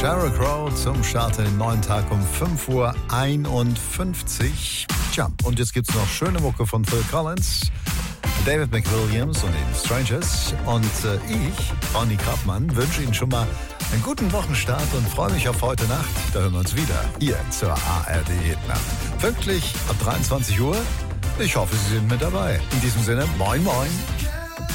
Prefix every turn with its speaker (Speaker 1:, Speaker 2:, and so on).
Speaker 1: Sheryl Crow zum Start in den neuen Tag um 5:51 Uhr. Tja, und jetzt gibt's noch schöne Mucke von Phil Collins, David McWilliams und den Strangers. Und ich, Ronny Kappmann, wünsche Ihnen schon mal einen guten Wochenstart und freue mich auf heute Nacht. Da hören wir uns wieder hier zur ARD Nacht. Pünktlich ab 23 Uhr. Ich hoffe, Sie sind mit dabei. In diesem Sinne, moin moin.